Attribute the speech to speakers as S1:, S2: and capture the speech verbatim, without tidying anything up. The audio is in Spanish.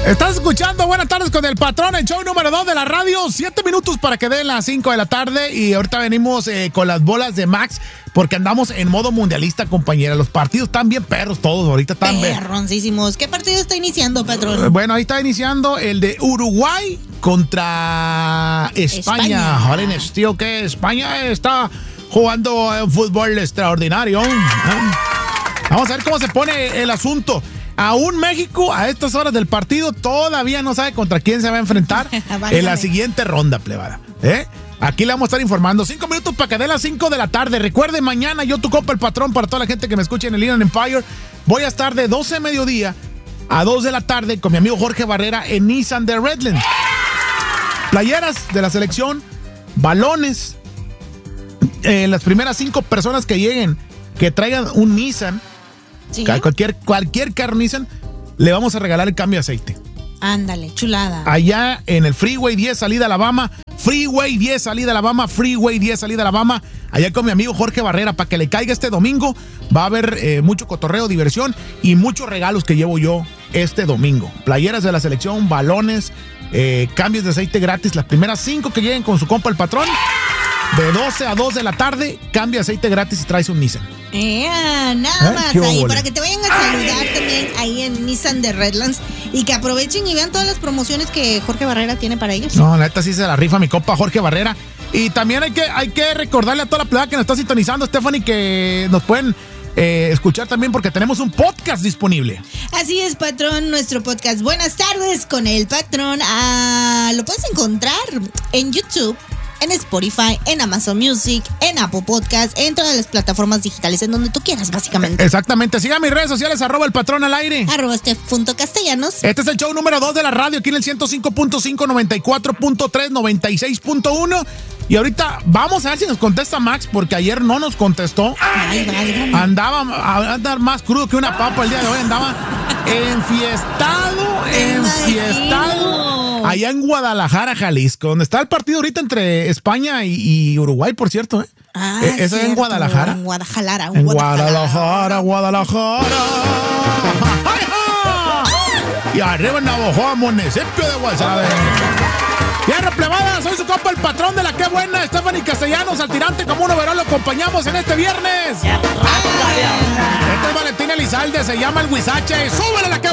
S1: Estás escuchando Buenas Tardes con el Patrón, el show número dos de la radio. Siete minutos para que den las cinco de la tarde. Y ahorita venimos eh, con las bolas de Max, porque andamos en modo mundialista, compañera. Los partidos están bien perros todos, ahorita están bien.
S2: Perroncísimos. ¿Qué partido está iniciando, Patrón?
S1: Bueno, ahí está iniciando el de Uruguay contra España. Joder, tío, que España está jugando un fútbol extraordinario. Vamos a ver cómo se pone el asunto. Aún México, a estas horas del partido, todavía no sabe contra quién se va a enfrentar en la siguiente ronda, plebada. ¿Eh? Aquí le vamos a estar informando. Cinco minutos para que dé las cinco de la tarde. Recuerde, mañana yo, tu compa, el Patrón, para toda la gente que me escuche en el Inland Empire, voy a estar de doce de mediodía a dos de la tarde con mi amigo Jorge Barrera en Nissan de Redlands. Playeras de la selección, balones. Eh, las primeras cinco personas que lleguen, que traigan un Nissan, ¿sí? Cualquier, cualquier carro Nissan, le vamos a regalar el cambio de aceite.
S2: Ándale, chulada.
S1: Allá en el Freeway diez, salida Alabama. Freeway diez, salida Alabama. Freeway diez, salida Alabama. Allá con mi amigo Jorge Barrera, para que le caiga este domingo. Va a haber eh, mucho cotorreo, diversión y muchos regalos que llevo yo este domingo. Playeras de la selección, balones, eh, cambios de aceite gratis. Las primeras cinco que lleguen con su compa el Patrón, de doce a dos de la tarde, cambia aceite gratis y traes un Nissan.
S2: Eh, nada ¿Eh? más ahí, para que te vayan a saludar también ahí en Nissan de Redlands y que aprovechen y vean todas las promociones que Jorge Barrera tiene para ellos.
S1: No, neta sí se la rifa mi compa Jorge Barrera. Y también hay que, hay que recordarle a toda la plebe que nos está sintonizando, Stephanie, que nos pueden eh, escuchar también porque tenemos un podcast disponible.
S2: Así es, Patrón, nuestro podcast Buenas Tardes con el Patrón. Ah, lo puedes encontrar en YouTube, en Spotify, en Amazon Music, en Apple Podcast, en todas las plataformas digitales, en donde tú quieras, básicamente.
S1: Exactamente. Sigan mis redes sociales, arroba el Patrón al aire.
S2: Arroba Steph.castellanos.
S1: Este es el show número dos de la radio, aquí en el ciento cinco punto cinco, noventa y cuatro punto tres, noventa y seis punto uno. Y ahorita vamos a ver si nos contesta Max, porque ayer no nos contestó.
S2: Ay, válgame.
S1: Andaba a andar más crudo que una papa el día de hoy. Andaba enfiestado, enfiestado. Allá en Guadalajara, Jalisco, donde está el partido ahorita entre España y, y Uruguay, por cierto, ¿eh?
S2: Ah,
S1: eh eso es en Guadalajara.
S2: En Guadalajara.
S1: En Guadalajara, Guadalajara. Y arriba en Navojoa, municipio de Guasave. Tierra plebada, soy su compa el Patrón de la que buena, Stephanie Castellanos, al tirante como un overol, lo acompañamos en este viernes. Este es Valentín Elizalde, se llama el Huizache. ¡Súbele la que buena!